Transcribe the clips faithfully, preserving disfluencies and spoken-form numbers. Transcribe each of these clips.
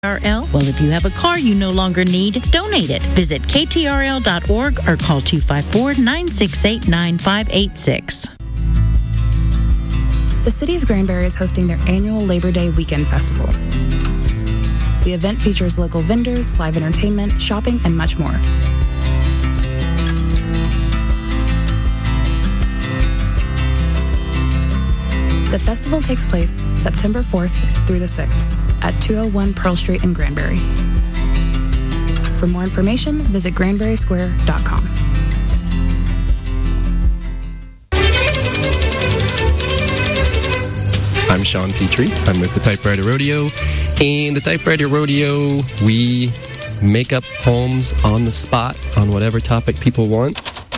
R L? Well, if you have a car you no longer need, donate it. Visit K T R L dot org or call two five four, nine six eight, nine five eight six. The City of Granbury is hosting their annual Labor Day Weekend Festival. The event features local vendors, live entertainment, shopping, and much more. The festival takes place September fourth through the sixth at two oh one Pearl Street in Granbury. For more information, visit granbury square dot com. I'm Sean Petrie. I'm with the Typewriter Rodeo. In the Typewriter Rodeo, we make up poems on the spot on whatever topic people want.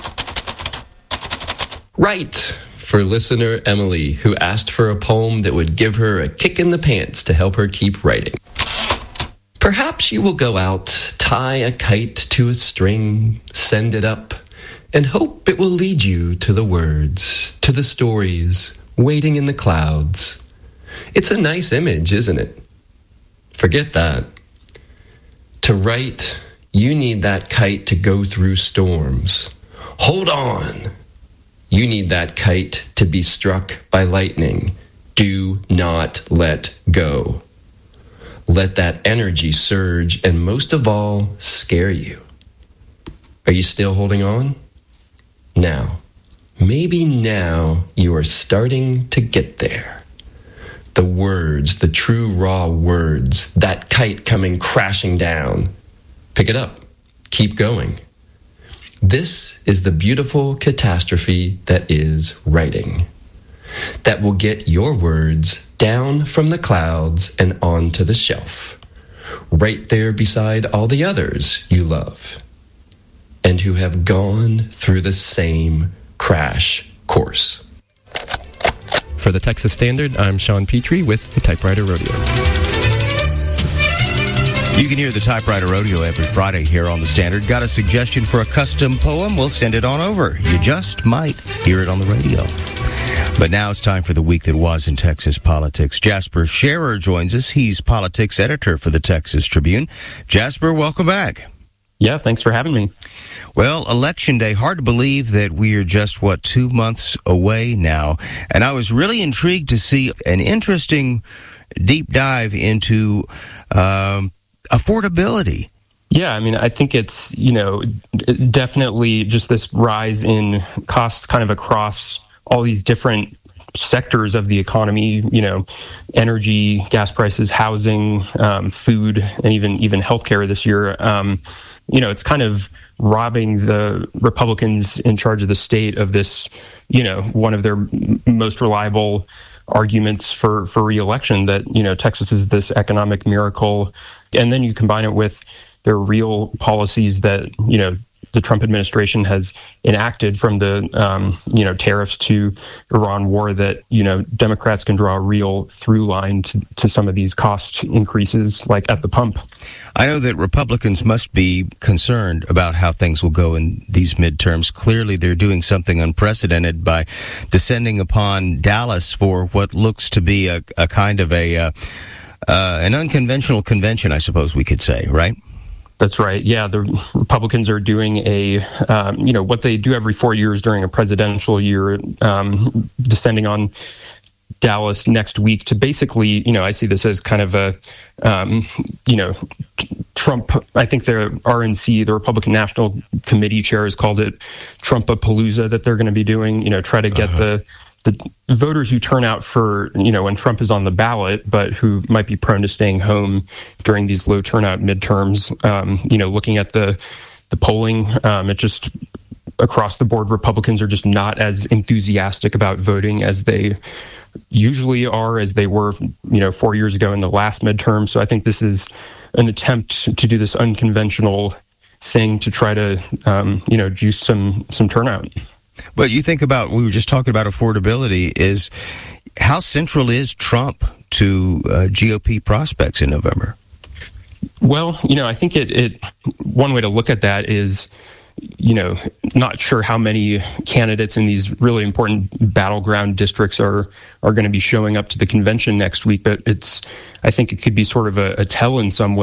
Right. For listener Emily, who asked for a poem that would give her a kick in the pants to help her keep writing. Perhaps you will go out, tie a kite to a string, send it up, and hope it will lead you to the words, to the stories, waiting in the clouds. It's a nice image, isn't it? Forget that. To write, you need that kite to go through storms. Hold on. You need that kite to be struck by lightning. Do not let go. Let that energy surge and most of all, scare you. Are you still holding on? Now, maybe now you are starting to get there. The words, the true raw words, that kite coming crashing down. Pick it up. Keep going. This is the beautiful catastrophe that is writing, that will get your words down from the clouds and onto the shelf, right there beside all the others you love, and who have gone through the same crash course. For the Texas Standard, I'm Sean Petrie with the Typewriter Rodeo. You can hear the Typewriter Rodeo every Friday here on the Standard. Got a suggestion for a custom poem? We'll send it on over. You just might hear it on the radio. But now it's time for the week that was in Texas politics. Jasper Scherer joins us. He's politics editor for the Texas Tribune. Jasper, welcome back. Yeah, thanks for having me. Well, Election Day, hard to believe that we are just, what, two months away now. And I was really intrigued to see an interesting deep dive into um, affordability. Yeah, I mean, I think it's, you know, definitely just this rise in costs kind of across all these different sectors of the economy, you know, energy, gas prices, housing, um, food, and even even healthcare this year. Um, you know, it's kind of robbing the Republicans in charge of the state of this, you know, one of their most reliable arguments for, for re-election, that, you know, Texas is this economic miracle. And then you combine it with their real policies that, you know, the Trump administration has enacted, from the, um, you know, tariffs to Iran war, that, you know, Democrats can draw a real through line to, to some of these cost increases, like at the pump. I know that Republicans must be concerned about how things will go in these midterms. Clearly, they're doing something unprecedented by descending upon Dallas for what looks to be a, a kind of a uh, uh, an unconventional convention, I suppose we could say, right? That's right. Yeah, the Republicans are doing a, um, you know, what they do every four years during a presidential year, um, descending on Dallas next week to basically, you know, I see this as kind of a, um, you know, Trump, I think the R N C, the Republican National Committee chair, has called it Trump-a-palooza, that they're going to be doing, you know, try to get uh-huh. the the voters who turn out for, you know, when Trump is on the ballot, but who might be prone to staying home during these low turnout midterms. Um, you know, looking at the the polling, um, it just across the board, Republicans are just not as enthusiastic about voting as they usually are, as they were, you know, four years ago in the last midterm. So I think this is an attempt to do this unconventional thing to try to, um, you know, juice some some turnout. But you think about, we were just talking about affordability, is how central is Trump to uh, G O P prospects in November? Well, you know, I think it, it one way to look at that is, you know, not sure how many candidates in these really important battleground districts are are going to be showing up to the convention next week, but it's I think it could be sort of a, a tell in some way.